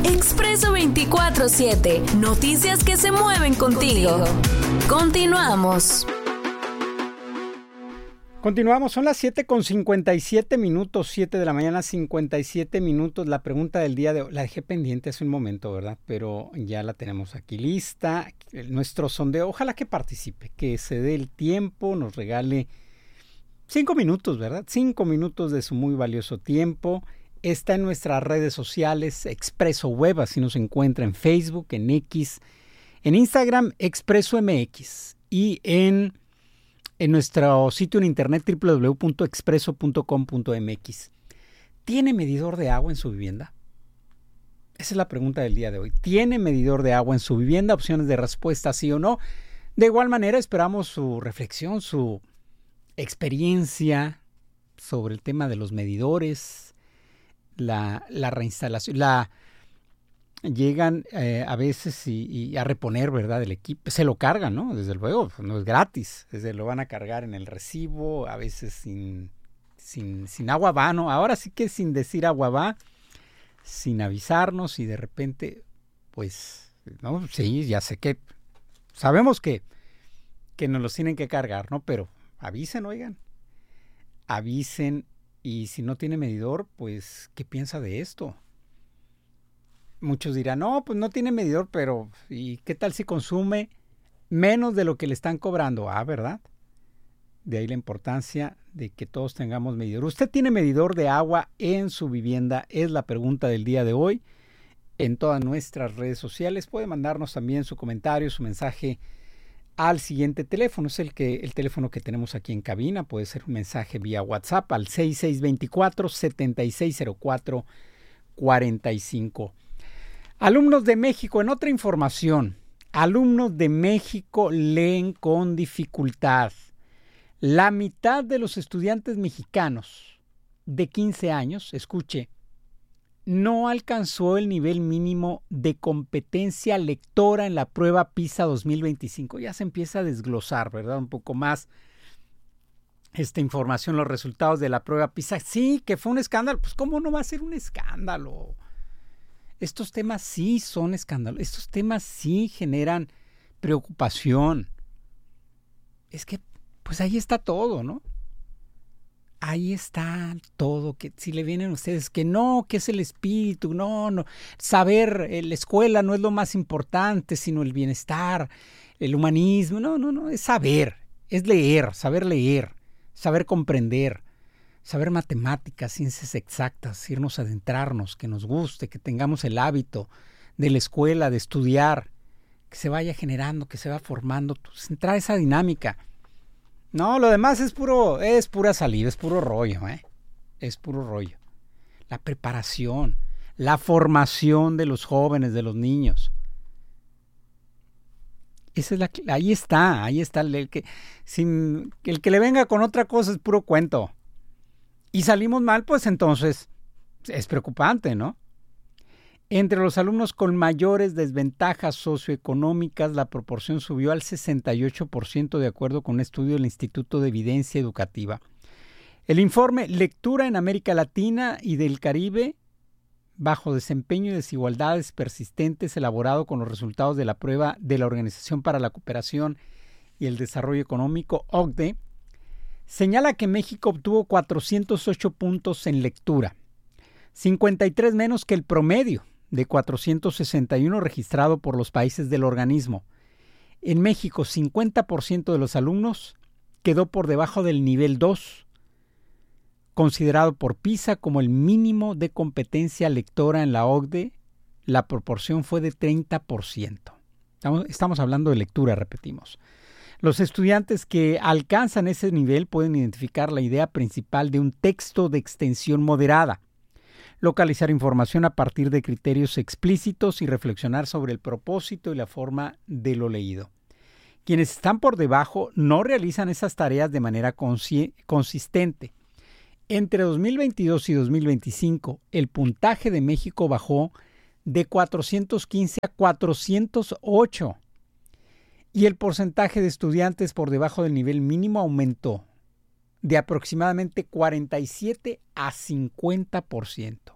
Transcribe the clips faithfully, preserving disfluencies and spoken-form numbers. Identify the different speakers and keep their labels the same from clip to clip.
Speaker 1: Expreso veinticuatro siete. Noticias que se mueven contigo. Continuamos.
Speaker 2: Continuamos, son las siete con cincuenta y siete minutos, siete de la mañana, cincuenta y siete minutos. La pregunta del día de hoy, la dejé pendiente hace un momento, ¿verdad? Pero ya la tenemos aquí lista. Nuestro sondeo, ojalá que participe, que se dé el tiempo, nos regale cinco minutos, ¿verdad? Cinco minutos de su muy valioso tiempo. Está en nuestras redes sociales, Expreso Web, así nos encuentra en Facebook, en X, en Instagram, Expreso M X y en... en nuestro sitio en internet doble u doble u doble u punto expreso punto com punto m x. ¿Tiene medidor de agua en su vivienda? Esa es la pregunta del día de hoy. ¿Tiene medidor de agua en su vivienda? Opciones de respuesta sí o no. De igual manera esperamos su reflexión, su experiencia sobre el tema de los medidores, la, la reinstalación, la... Llegan eh, a veces y, y a reponer, ¿verdad? El equipo, se lo cargan, ¿no? Desde luego, no es gratis, desde lo van a cargar en el recibo, a veces sin, sin, sin agua va, ¿no? Ahora sí que sin decir agua va, sin avisarnos y de repente, pues, no, sí, ya sé que, sabemos que, que nos los tienen que cargar, ¿no? Pero avisen, oigan, avisen y si no tiene medidor, pues, ¿qué piensa de esto? Muchos dirán, no, pues no tiene medidor, pero ¿y qué tal si consume menos de lo que le están cobrando? Ah, ¿verdad? De ahí la importancia de que todos tengamos medidor. ¿Usted tiene medidor de agua en su vivienda? Es la pregunta del día de hoy. En todas nuestras redes sociales puede mandarnos también su comentario, su mensaje al siguiente teléfono. Es el, que, el teléfono que tenemos aquí en cabina. Puede ser un mensaje vía WhatsApp al seis seis dos cuatro, siete seis cero cuatro, cuatro cinco. Alumnos de México, en otra información, alumnos de México leen con dificultad. La mitad de los estudiantes mexicanos de quince años, escuche, no alcanzó el nivel mínimo de competencia lectora en la prueba PISA dos mil veinticinco. Ya se empieza a desglosar, ¿verdad? Un poco más esta información, los resultados de la prueba PISA. Sí, que fue un escándalo. Pues, ¿cómo no va a ser un escándalo? Estos temas sí son escándalos, estos temas sí generan preocupación. Es que, pues ahí está todo, ¿no? Ahí está todo, que si le vienen ustedes que no, que es el espíritu, no, no. Saber, eh, la escuela no es lo más importante, sino el bienestar, el humanismo, no, no, no, es saber, es leer, saber leer, saber comprender. Saber matemáticas, ciencias exactas, irnos a adentrarnos, que nos guste, que tengamos el hábito de la escuela, de estudiar, que se vaya generando, que se va formando, pues, entrar a esa dinámica. No, lo demás es puro, es pura saliva, es puro rollo, ¿eh? Es puro rollo. La preparación, la formación de los jóvenes, de los niños. Esa es la, ahí está, ahí está. El que, sin, el que le venga con otra cosa es puro cuento. Y salimos mal, pues entonces es preocupante, ¿no? Entre los alumnos con mayores desventajas socioeconómicas, la proporción subió al sesenta y ocho por ciento de acuerdo con un estudio del Instituto de Evidencia Educativa. El informe Lectura en América Latina y del Caribe, bajo desempeño y desigualdades persistentes, elaborado con los resultados de la prueba de la Organización para la Cooperación y el Desarrollo Económico, O C D E, señala que México obtuvo cuatrocientos ocho puntos en lectura, cincuenta y tres menos que el promedio de cuatrocientos sesenta y uno registrado por los países del organismo. En México, cincuenta por ciento de los alumnos quedó por debajo del nivel dos, considerado por PISA como el mínimo de competencia lectora en la O C D E. La proporción fue de treinta por ciento. Estamos, estamos hablando de lectura, repetimos. Los estudiantes que alcanzan ese nivel pueden identificar la idea principal de un texto de extensión moderada, localizar información a partir de criterios explícitos y reflexionar sobre el propósito y la forma de lo leído. Quienes están por debajo no realizan esas tareas de manera consi- consistente. Entre dos mil veintidós y dos mil veinticinco, el puntaje de México bajó de cuatrocientos quince a cuatrocientos ocho. Y el porcentaje de estudiantes por debajo del nivel mínimo aumentó de aproximadamente cuarenta y siete a cincuenta por ciento.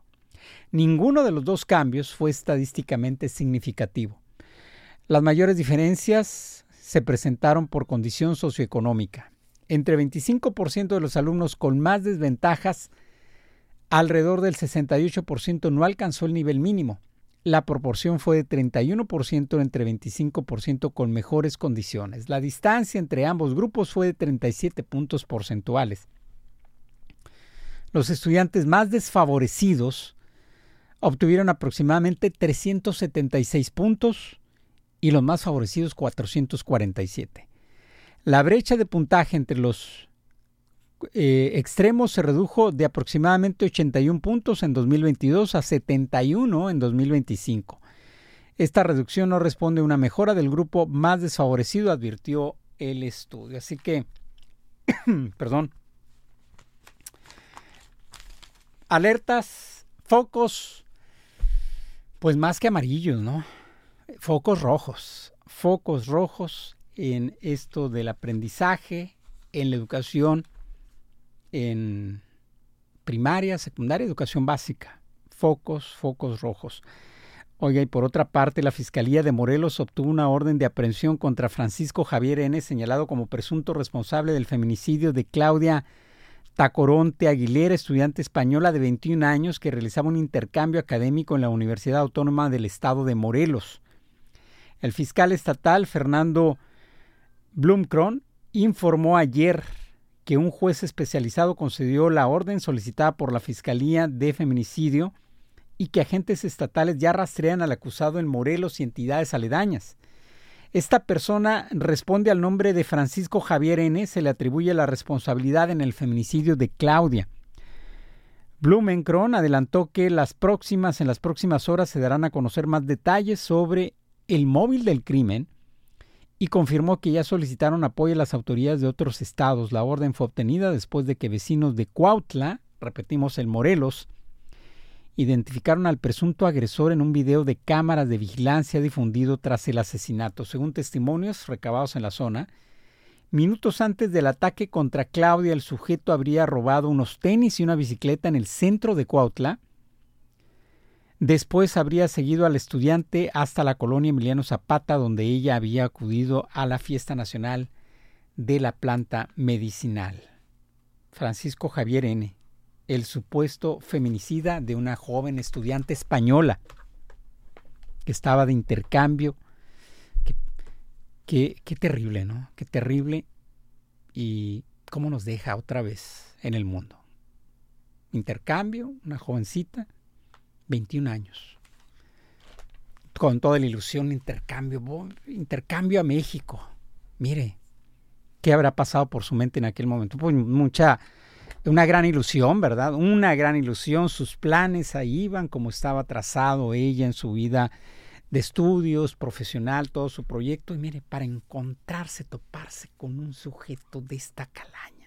Speaker 2: Ninguno de los dos cambios fue estadísticamente significativo. Las mayores diferencias se presentaron por condición socioeconómica. Entre veinticinco por ciento de los alumnos con más desventajas, alrededor del sesenta y ocho por ciento no alcanzó el nivel mínimo. La proporción fue de treinta y uno por ciento entre veinticinco por ciento con mejores condiciones. La distancia entre ambos grupos fue de treinta y siete puntos porcentuales. Los estudiantes más desfavorecidos obtuvieron aproximadamente trescientos setenta y seis puntos y los más favorecidos cuatrocientos cuarenta y siete. La brecha de puntaje entre los eh, extremos se redujo de aproximadamente ochenta y un puntos en dos mil veintidós a setenta y uno en dos mil veinticinco. Esta reducción no responde a una mejora del grupo más desfavorecido, advirtió el estudio. Así que, perdón, alertas, focos, pues más que amarillos, ¿no? Focos rojos, focos rojos en esto del aprendizaje, en la educación, en primaria, secundaria, educación básica. Focos, focos rojos. Oiga, y por otra parte, la Fiscalía de Morelos obtuvo una orden de aprehensión contra Francisco Javier N., señalado como presunto responsable del feminicidio de Claudia Tacoronte Aguilera, estudiante española de veintiún años que realizaba un intercambio académico en la Universidad Autónoma del Estado de Morelos. El fiscal estatal, Fernando Blumkron, informó ayer que un juez especializado concedió la orden solicitada por la Fiscalía de Feminicidio y que agentes estatales ya rastrean al acusado en Morelos y entidades aledañas. Esta persona responde al nombre de Francisco Javier N., se le atribuye la responsabilidad en el feminicidio de Claudia. Blumenkron adelantó que las próximas, en las próximas horas se darán a conocer más detalles sobre el móvil del crimen y confirmó que ya solicitaron apoyo a las autoridades de otros estados. La orden fue obtenida después de que vecinos de Cuautla, repetimos el Morelos, identificaron al presunto agresor en un video de cámaras de vigilancia difundido tras el asesinato. Según testimonios recabados en la zona, minutos antes del ataque contra Claudia, el sujeto habría robado unos tenis y una bicicleta en el centro de Cuautla. Después habría seguido al estudiante hasta la colonia Emiliano Zapata, donde ella había acudido a la fiesta nacional de la planta medicinal. Francisco Javier N., el supuesto feminicida de una joven estudiante española que estaba de intercambio. Qué, qué, qué terrible, ¿no? Qué terrible y cómo nos deja otra vez en el mundo. Intercambio, una jovencita, veintiún años. Con toda la ilusión, intercambio, intercambio a México. Mire, ¿qué habrá pasado por su mente en aquel momento? Pues mucha... Una gran ilusión, ¿verdad? Una gran ilusión. Sus planes ahí iban como estaba trazado ella en su vida de estudios, profesional, todo su proyecto. Y mire, para encontrarse, toparse con un sujeto de esta calaña.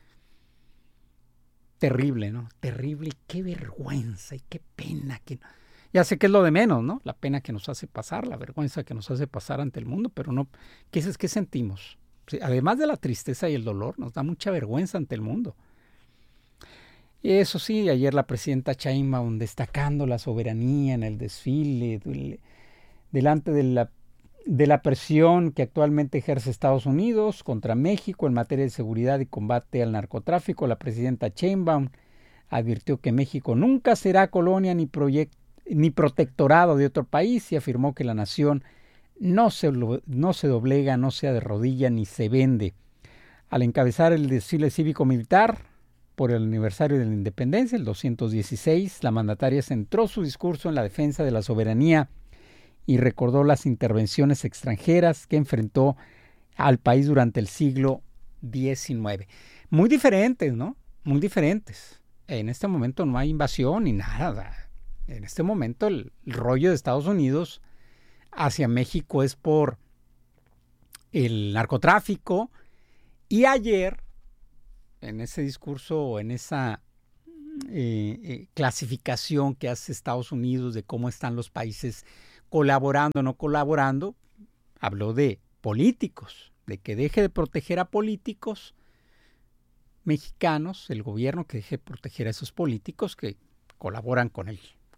Speaker 2: Terrible, ¿no? Terrible y qué vergüenza y qué pena. Que... Ya sé que es lo de menos, ¿no? La pena que nos hace pasar, la vergüenza que nos hace pasar ante el mundo, pero no. ¿Qué es, qué sentimos? Además de la tristeza y el dolor, nos da mucha vergüenza ante el mundo. Y eso sí, ayer la presidenta Sheinbaum destacando la soberanía en el desfile, del, delante de la, de la presión que actualmente ejerce Estados Unidos contra México en materia de seguridad y combate al narcotráfico. La presidenta Sheinbaum advirtió que México nunca será colonia ni, proyect, ni protectorado de otro país y afirmó que la nación no se, no se doblega, no se arrodilla ni se vende. Al encabezar el desfile cívico-militar por el aniversario de la independencia, el doscientos dieciséis, la mandataria centró su discurso en la defensa de la soberanía y recordó las intervenciones extranjeras que enfrentó al país durante el siglo diecinueve. Muy diferentes, ¿no? Muy diferentes. En este momento no hay invasión ni nada. En este momento el, el rollo de Estados Unidos hacia México es por el narcotráfico. Y ayer, en ese discurso o en esa eh, eh, clasificación que hace Estados Unidos de cómo están los países colaborando o no colaborando, habló de políticos, de que deje de proteger a políticos mexicanos, el gobierno que deje de proteger a esos políticos que colaboran con el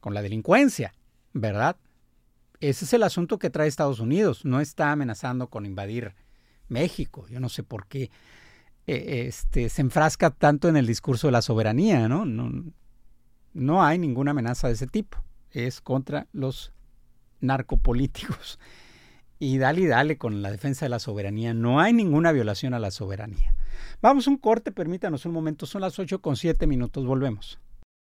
Speaker 2: con la delincuencia, ¿verdad? Ese es el asunto que trae Estados Unidos. No está amenazando con invadir México. Yo no sé por qué eh, este, se enfrasca tanto en el discurso de la soberanía, ¿no? No, no hay ninguna amenaza de ese tipo. Es contra los narcopolíticos. Y dale y dale con la defensa de la soberanía. No hay ninguna violación a la soberanía. Vamos a un corte, permítanos un momento. Son las ocho con siete minutos. Volvemos.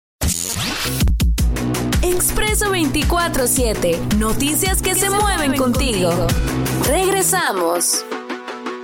Speaker 1: Expreso veinticuatro siete. Noticias que, que se, se mueven contigo. contigo. Regresamos.